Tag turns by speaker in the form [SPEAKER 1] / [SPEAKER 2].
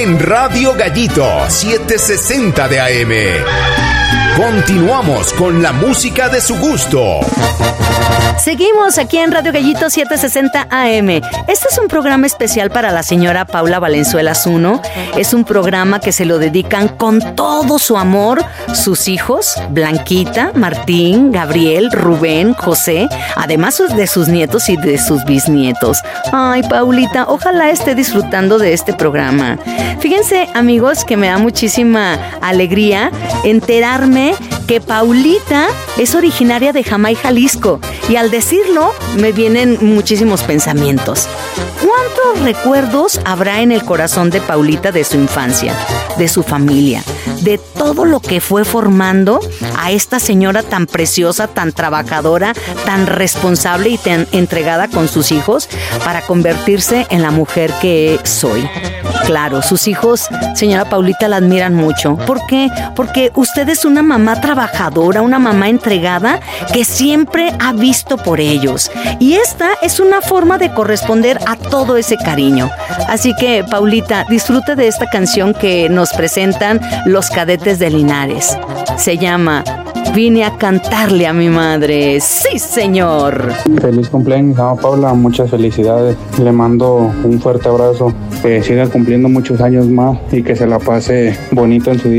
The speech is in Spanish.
[SPEAKER 1] en Radio Gallito 760 de AM. Continuamos con la música de su gusto.
[SPEAKER 2] Seguimos aquí en Radio Gallito 760 AM. Este es un programa especial para la señora Paula Valenzuela Zuno. Es un programa que se lo dedican con todo su amor sus hijos, Blanquita, Martín, Gabriel, Rubén, José, además de sus nietos y de sus bisnietos. Ay, Paulita, ojalá esté disfrutando de este programa. Fíjense, amigos, que me da muchísima alegría enterarme que Paulita es originaria de Jamay, Jalisco, y al decirlo me vienen muchísimos pensamientos. ¿Cuántos recuerdos habrá en el corazón de Paulita de su infancia, de su familia, de todo lo que fue formando a esta señora tan preciosa, tan trabajadora, tan responsable y tan entregada con sus hijos para convertirse en la mujer que soy? Claro, sus hijos, señora Paulita, la admiran mucho. ¿Por qué? Porque usted es una mamá trabajadora, una mamá entregada que siempre ha visto por ellos. Y esta es una forma de corresponder a todo ese cariño. Así que, Paulita, disfrute de esta canción que nos presentan los Cadetes de Linares. Se llama Vine a cantarle a mi madre. ¡Sí, señor!
[SPEAKER 3] Feliz cumpleaños, ama Paula, muchas felicidades. Le mando un fuerte abrazo. Que siga cumpliendo muchos años más y que se la pase bonito en su día.